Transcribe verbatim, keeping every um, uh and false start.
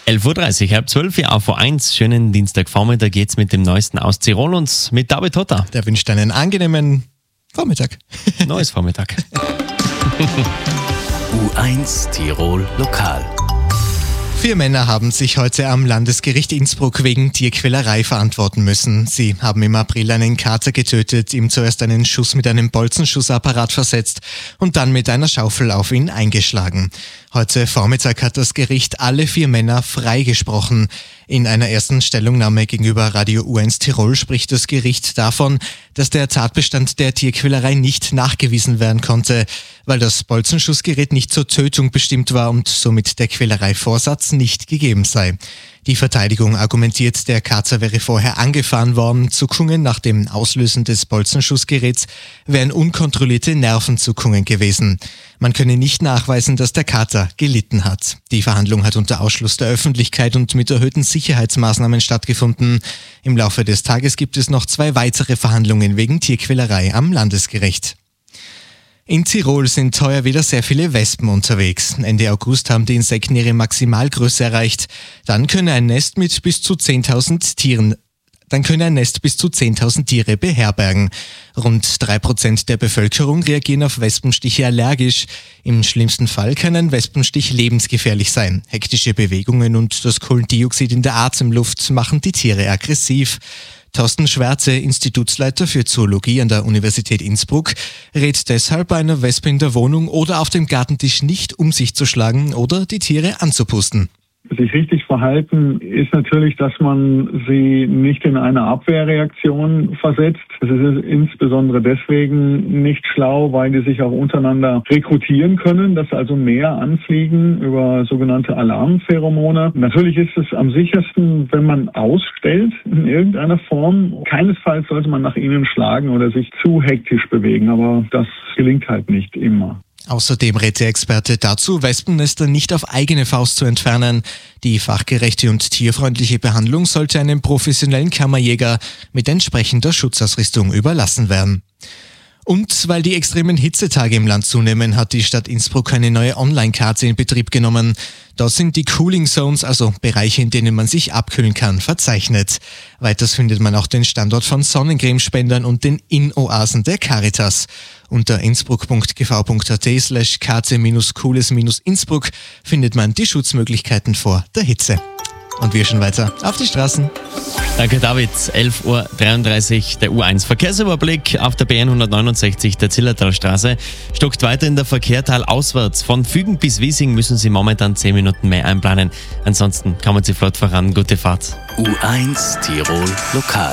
elf Uhr dreißig, halb zwölf, ja, auf V eins. Schönen Dienstagvormittag geht's mit dem Neuesten aus Tirol und mit David Hotter. Der wünscht einen angenehmen Vormittag. Neues Vormittag. U eins Tirol Lokal. Vier Männer haben sich heute am Landesgericht Innsbruck wegen Tierquälerei verantworten müssen. Sie haben im April einen Kater getötet, ihm zuerst einen Schuss mit einem Bolzenschussapparat versetzt und dann mit einer Schaufel auf ihn eingeschlagen. Heute Vormittag hat das Gericht alle vier Männer freigesprochen. In einer ersten Stellungnahme gegenüber Radio U eins Tirol spricht das Gericht davon, dass der Tatbestand der Tierquälerei nicht nachgewiesen werden konnte, weil das Bolzenschussgerät nicht zur Tötung bestimmt war und somit der Quälereivorsatz nicht gegeben sei. Die Verteidigung argumentiert, der Kater wäre vorher angefahren worden. Zuckungen nach dem Auslösen des Bolzenschussgeräts wären unkontrollierte Nervenzuckungen gewesen. Man könne nicht nachweisen, dass der Kater gelitten hat. Die Verhandlung hat unter Ausschluss der Öffentlichkeit und mit erhöhten Sicherheitsmaßnahmen stattgefunden. Im Laufe des Tages gibt es noch zwei weitere Verhandlungen wegen Tierquälerei am Landesgericht. In Tirol sind heuer wieder sehr viele Wespen unterwegs. Ende August haben die Insekten ihre Maximalgröße erreicht. Dann könne ein Nest mit bis zu zehntausend Tieren Dann könne ein Nest bis zu zehntausend Tiere beherbergen. Rund drei Prozent der Bevölkerung reagieren auf Wespenstiche allergisch. Im schlimmsten Fall kann ein Wespenstich lebensgefährlich sein. Hektische Bewegungen und das Kohlendioxid in der Atemluft machen die Tiere aggressiv. Thorsten Schwärze, Institutsleiter für Zoologie an der Universität Innsbruck, rät deshalb, einer Wespe in der Wohnung oder auf dem Gartentisch nicht um sich zu schlagen oder die Tiere anzupusten. Sich richtig verhalten ist natürlich, dass man sie nicht in eine Abwehrreaktion versetzt. Es ist insbesondere deswegen nicht schlau, weil die sich auch untereinander rekrutieren können, dass also mehr anfliegen über sogenannte Alarmpheromone. Natürlich ist es am sichersten, wenn man ausstellt in irgendeiner Form. Keinesfalls sollte man nach ihnen schlagen oder sich zu hektisch bewegen, aber das gelingt halt nicht immer. Außerdem rät der Experte dazu, Wespennester nicht auf eigene Faust zu entfernen. Die fachgerechte und tierfreundliche Behandlung sollte einem professionellen Kammerjäger mit entsprechender Schutzausrüstung überlassen werden. Und weil die extremen Hitzetage im Land zunehmen, hat die Stadt Innsbruck eine neue Online-Karte in Betrieb genommen. Dort sind die Cooling Zones, also Bereiche, in denen man sich abkühlen kann, verzeichnet. Weiters findet man auch den Standort von Sonnencremespendern und den In-Oasen der Caritas. Unter innsbruck.gv.at slash karte-cooles-innsbruck findet man die Schutzmöglichkeiten vor der Hitze. Und wir schon weiter auf die Straßen. Danke David, elf Uhr dreiunddreißig, der U eins Verkehrsüberblick auf der B N hundertneunundsechzig der Zillertalstraße. Stockt weiter in der Verkehr talauswärts. Von Fügen bis Wiesing müssen Sie momentan zehn Minuten mehr einplanen. Ansonsten kommen Sie flott voran. Gute Fahrt. U eins Tirol Lokal.